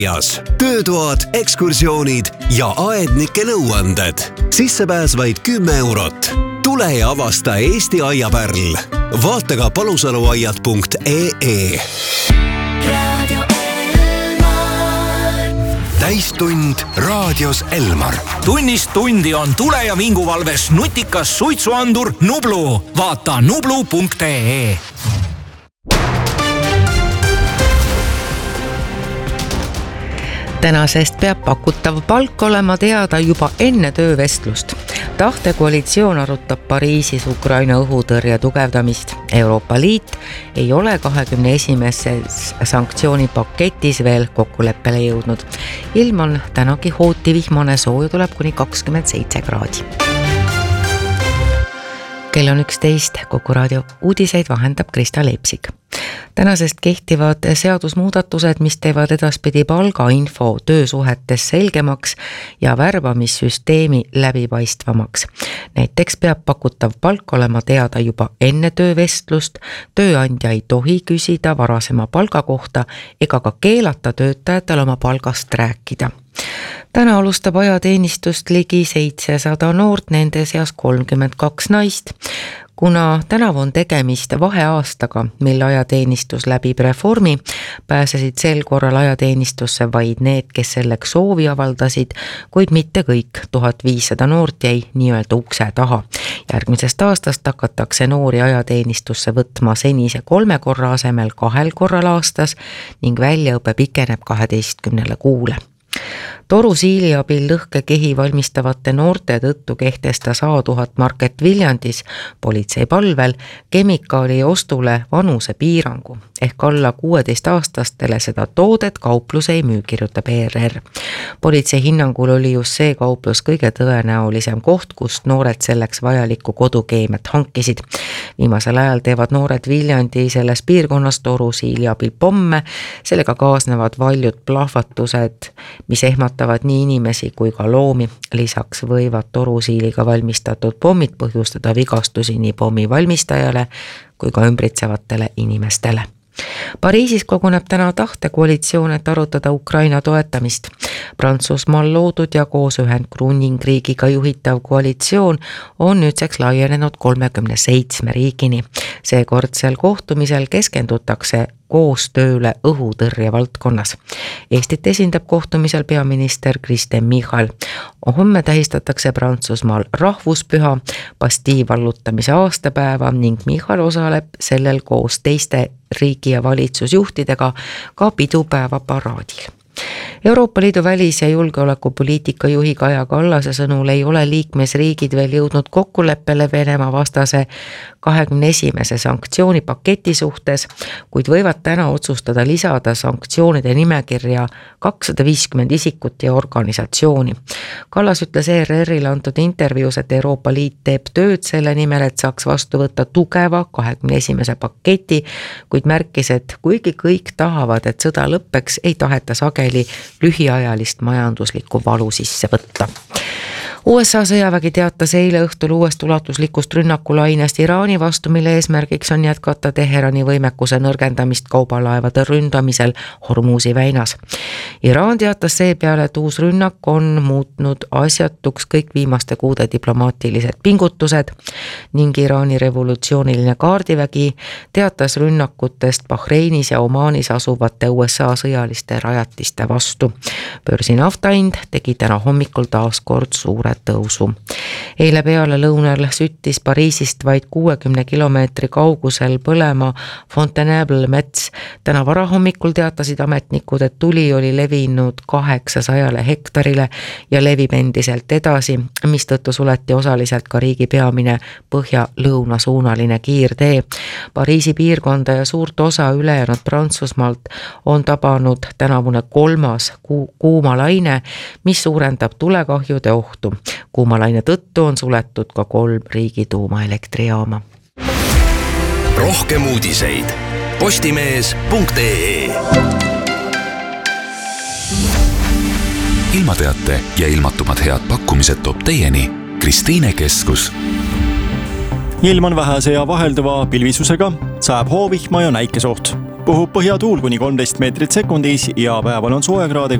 töötoad, ekskursioonid ja aednike nõuanded. Sissepääs vaid 10 eurot. Tule ja avasta Eesti aiapärl. Vaata ka palusaluaiad.ee. Täistund raadios Elmar. Tunnist tundi on tule- ja vinguvalves nutikas suitsuandur Nublu. Vaata nublu.ee. Tänasest peab pakutav palk olema teada juba enne töövestlust. Tahtekoalitsioon arutab Pariisis Ukraina õhutõrje tugevdamist. Euroopa Liit ei ole 21. sanktsioonipaketis veel kokkuleppele jõudnud. Ilm on tänagi hooti vihmane, sooja tuleb kuni 27 kraadi. Kell on 11, Kuku raadio uudiseid vahendab Krista Leipsik. Tänasest kehtivad seadusmuudatused, mis teevad edaspidi palgainfo töösuhetes selgemaks ja värbamissüsteemi läbipaistvamaks. Näiteks peab pakutav palk olema teada juba enne töövestlust, tööandja ei tohi küsida varasema palga kohta ega ka keelata töötajatel oma palgast rääkida. Täna alustab ajateenistust ligi 700 noort, nende seas 32 naist. Kuna tänavu on tegemist vaheaastaga, mil ajateenistus läbib reformi, pääsesid sel korral ajateenistusse vaid need, kes selleks soovi avaldasid, kuid mitte kõik. 1500 noort jäi nii-öelda ukse taha. Järgmisest aastast hakatakse noori ajateenistusse võtma senise 3 korra asemel 2 korral aastas ning väljaõpe pikeneb 12 kuule. Torusiili abil lõhkekehi valmistavate noorte tõttu kehtestas A1000 Market Viljandis politsei palvel kemikaali ostule vanuse piirangu ehk alla 16-aastastele seda toodet kauplus ei müü, kirjutab ERR. Politsei hinnangul oli just see kauplus kõige tõenäolisem koht, kust noored selleks vajalikku kodukeemiat hankisid. Viimasel ajal teevad noored Viljandi selles piirkonnas torusiili abil pomme, sellega kaasnevad valjud plahvatused, mis ehmatavad nii inimesi kui ka loomi. Lisaks võivad torusiiliga valmistatud pommid põhjustada vigastusi nii pommi valmistajale kui ka ümbritsevatele inimestele. Pariisis koguneb täna tahtekoalitsioon, et arutada Ukraina toetamist. Prantsusmaal loodud ja koos Ühendkuningriigiga juhitav koalitsioon on nüüdseks laienenud 37 riigini. Seekordsel kohtumisel keskendutakse koostööle õhutõrje valdkonnas. Eestit esindab kohtumisel peaminister Kristen Michal. Homme tähistatakse Prantsusmaal rahvuspüha, Bastille vallutamise aastapäeva ning Michal osaleb sellel koos teiste riigi- ja valitsusjuhtidega ka pidupäeva paraadil. Euroopa Liidu välis- ja julgeolekupoliitika juhi Kaja Kallase sõnul ei ole liikmesriigid veel jõudnud kokkuleppele Venemaa vastase 21. sanktsioonipaketi suhtes, kuid võivad täna otsustada lisada sanktsioonide nimekirja 250 isikut ja organisatsiooni. Kallas ütles ERR-ile antud intervjuus, et Euroopa Liit teeb tööd selle nimel, et saaks vastu võtta tugeva 21. paketi, kuid märkis, et kuigi kõik tahavad, et sõda lõppeks, ei taheta sageli lühiajalist majanduslikku valu sisse võtta. USA sõjavägi teatas eile õhtul uuest ulatuslikust rünnakulainest Iraani vastu, mille eesmärgiks on jätkata Teherani võimekuse nõrgendamist kaubalaevade ründamisel Hormuzi väinas. Iraan teatas seepeale, et uus rünnak on muutnud asjatuks kõik viimaste kuude diplomaatilised pingutused ning Iraani revolutsiooniline kaardivägi teatas rünnakutest Bahreinis ja Omaanis asuvate USA sõjaliste rajatiste vastu. Börsi naftahind tegi täna hommikul taas kord suure tõusu. Eile peale lõunal süttis Pariisist vaid 60 kilomeetri kaugusel põlema Fontainebleau mets. Täna varahommikul teatasid ametnikud, et tuli oli levinud 800 hektarile ja levib endiselt edasi, mistõttu suleti osaliselt ka riigi peamine põhja-lõuna suunaline kiirtee. Pariisi piirkonda ja suurt osa ülejäänud Prantsusmaalt on tabanud tänavune 3. kuumalaine, mis suurendab tulekahjude ohtu. Kuumalaine tõttu on suletud ka 3 riigi tuumaelektrijaama. Rohkem uudiseid postimees.ee. Ilmateate ja ilmatumad head pakkumised toob teieni Kristiine Keskus. Ilm on vähese ja vahelduva pilvisusega, sajab hoovihma ja näikesoht. puhub põhjatuul kuni 13 meetrit sekundis ja päeval on soojakraade